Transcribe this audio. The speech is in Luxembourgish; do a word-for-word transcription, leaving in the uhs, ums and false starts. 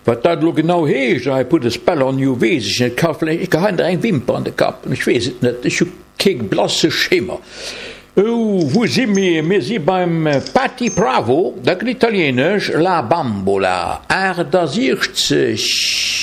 Wat dat lo genau heech I put de Spell an you wees ik ha eng Wimper an de Kap ich wees het net ich keek blasse Schimmer. Oh, wo si mir mir si beim Patti Bravo, dat Italienisch La Bambola, er da sechzig